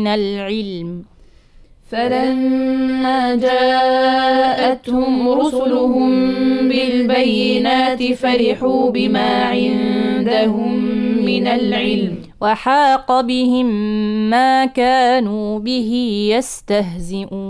من العلم فلما جاءتهم رسلهم بالبينات فرحوا بما عندهم من العلم وحاق بهم ما كانوا به يستهزئون